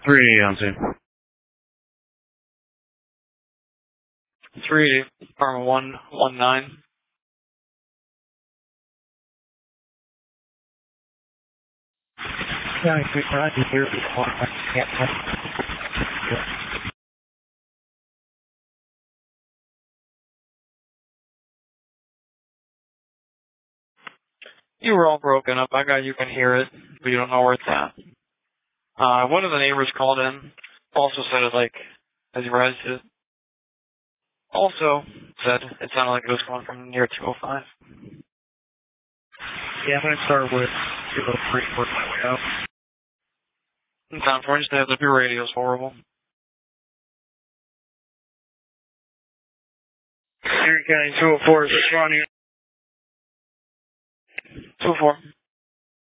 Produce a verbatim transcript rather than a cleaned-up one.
three eighty on scene. three eighty, Department one one nine. Yeah, I think I can hear before I can't. You were all broken up. I got you can hear it, but you don't know where it's at. Uh, one of the neighbors called in, also said it like, as you read it, also said it sounded like it was coming from near two oh five. Yeah, I'm going to start with two oh three, work my way out. Sounds for just heads up, your radio's horrible. Erie County two oh four is responding. two oh four.